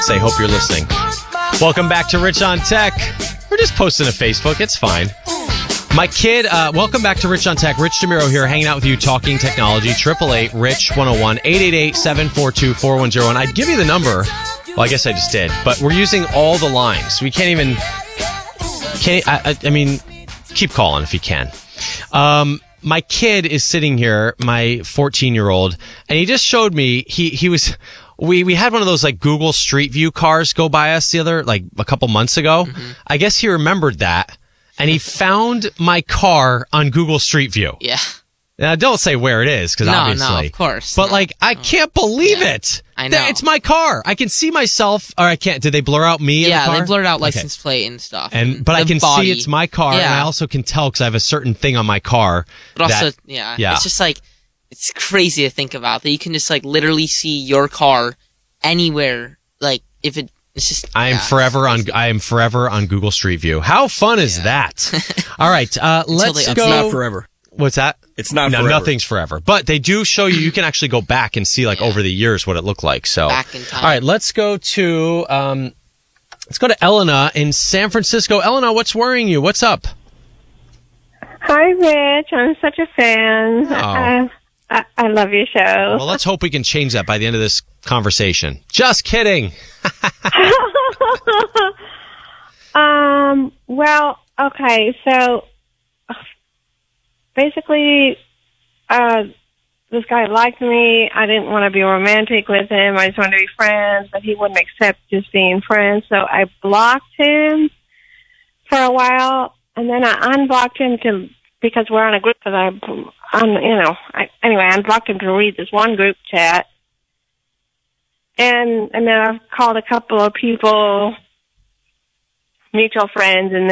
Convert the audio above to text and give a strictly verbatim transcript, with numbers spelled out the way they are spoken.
Say, hope you're listening. Welcome back to Rich on Tech. We're just posting to Facebook. It's fine. My kid, uh, welcome back to Rich on Tech. Rich DeMiro here, hanging out with you, talking technology. eight eight eight, rich one oh one, eight eight eight, seven four two, four one oh one. I'd give you the number. Well, I guess I just did. But we're using all the lines. We can't even... Can't, I, I mean, keep calling if you can. Um... My kid is sitting here, my fourteen-year-old, and he just showed me, he, he was, we, we had one of those like Google Street View cars go by us the other, like a couple months ago. Mm-hmm. I guess he remembered that, and he found my car on Google Street View. Yeah. Now, don't say where it is, because no, obviously. No, of course. But no. like, I can't believe yeah. it. I know. It's my car. I can see myself, or I can't, did they blur out me yeah, in the car? Yeah, they blurred out license okay. plate and stuff. And But I can body. see it's my car, yeah. and I also can tell because I have a certain thing on my car. But that, also, yeah, yeah, it's just like, it's crazy to think about that you can just like literally see your car anywhere. Like, if it, it's just. I am yeah, forever on. I am forever on Google Street View. How fun is yeah. that? All right, uh, let's they, go. It's not forever. What's that? It's not no, forever. Nothing's forever. But they do show you, you can actually go back and see, like, yeah. over the years what it looked like. So, back in time. All right, let's go to, um, let's go to Elena in San Francisco. Elena, what's worrying you? What's up? Hi, Rich. I'm such a fan. Oh. I, I, I love your show. Well, let's hope we can change that by the end of this conversation. Just kidding. um, well, okay, so basically, uh, this guy liked me. I didn't want to be romantic with him. I just wanted to be friends, but he wouldn't accept just being friends. So I blocked him for a while, and then I unblocked him to because we're on a group. Because I, on you know, I, anyway, I unblocked him to read this one group chat, and and then I've called a couple of people, mutual friends, and